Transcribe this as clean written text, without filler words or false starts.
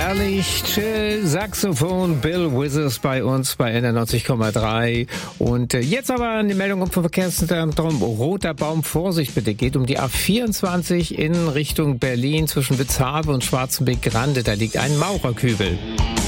herrlich, chill, Saxophon, Bill Withers bei uns bei NR90,3. Und jetzt aber eine Meldung vom Verkehrszentrum Roter Baum. Vorsicht bitte, geht um die A24 in Richtung Berlin zwischen Witzhafe und Schwarzenbeck-Grande. Da liegt ein Maurerkübel.